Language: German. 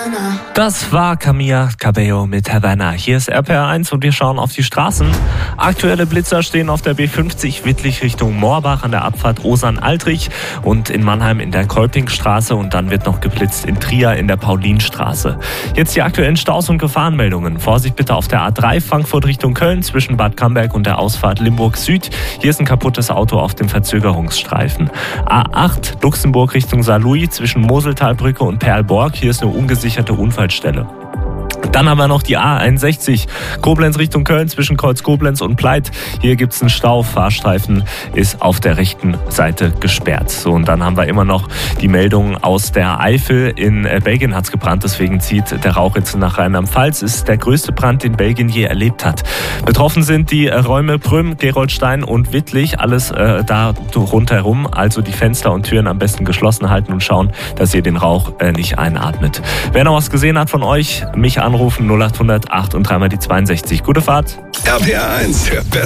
Das war Camila Cabello mit Havana. Hier ist RPR1 und wir schauen auf die Straßen. Aktuelle Blitzer stehen auf der B50 Wittlich Richtung Moorbach an der Abfahrt Osern-Altrich und in Mannheim in der Kolpingstraße, und dann wird noch geblitzt in Trier in der Paulinstraße. Jetzt die aktuellen Staus und Gefahrenmeldungen. Vorsicht bitte auf der A3 Frankfurt Richtung Köln zwischen Bad Camberg und der Ausfahrt Limburg Süd. Hier ist ein kaputtes Auto auf dem Verzögerungsstreifen. A8 Luxemburg Richtung Saarlouis zwischen Moseltalbrücke und Perlborg. Hier ist eine ungesicherte Unfallstelle. Dann haben wir noch die A61 Koblenz Richtung Köln zwischen Kreuz Koblenz und Pleit. Hier gibt es einen Stau. Fahrstreifen ist auf der rechten Seite gesperrt. So, und dann haben wir immer noch die Meldung aus der Eifel. In Belgien hat es gebrannt, deswegen zieht der Rauch jetzt nach Rheinland-Pfalz. Ist der größte Brand, den Belgien je erlebt hat. Betroffen sind die Räume Prüm, Geroldstein und Wittlich. Alles da rundherum. Also die Fenster und Türen am besten geschlossen halten und schauen, dass ihr den Rauch nicht einatmet. Wer noch was gesehen hat von euch, mich anrufen 0800 8 und 3 mal die 62. Gute Fahrt. RPR1, der beste